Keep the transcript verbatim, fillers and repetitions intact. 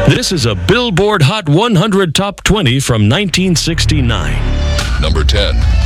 This is a Billboard Hot one hundred Top twenty from nineteen sixty-nine. Number ten.